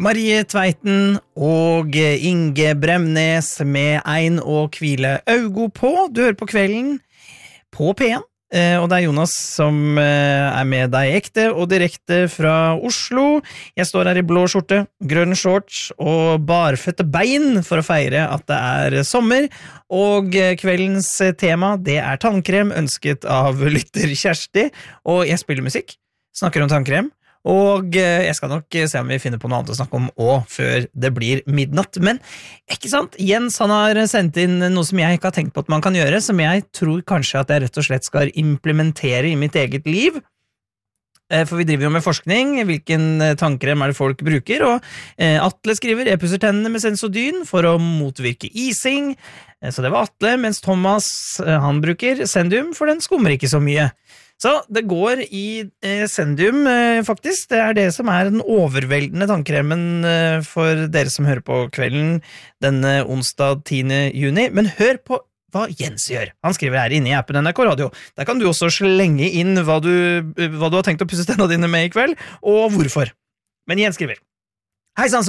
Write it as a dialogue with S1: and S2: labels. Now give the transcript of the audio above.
S1: Marie Tveiten og Inge Bremnes med Ein og Kvile Augo på. Du hører på Kvelden på P1. Og det Jonas som med deg ekte og direkte fra Oslo. Jeg står her I blå skjorte, grønn shorts og barføtte bein for å feire at det sommer. Og kveldens tema, det tannkrem ønsket av lytter Kjersti. Og jeg spiller musikk, snakker om tannkrem. Og jeg skal nok se om vi finner på noe annet å snakke om også før det blir midnatt. Men, ikke sant? Jens han har sendt inn noe som jeg ikke har tenkt på at man kan gjøre, som jeg tror kanskje at jeg rett og slett skal implementere I mitt eget liv. For vi driver jo med forskning, hvilken tannkrem det folk bruker, og Atle skriver, jeg pusser tennene med Sensodyne for å motvirke ising. Så det var Atle, mens Thomas han bruker Sendium, for den skummer ikke så mye. Så det går I Sendium faktisk, det det som den overveldende tannkremen for dere som hører på kvelden denne onsdag 10. juni, men hør på hva Jens gjør. Han skriver her inne I appen NRK Radio. Der kan du også slenge inn hva du har tenkt å pusse tennene dine med I kveld, og hvorfor. Men Jens skriver, Hei sann,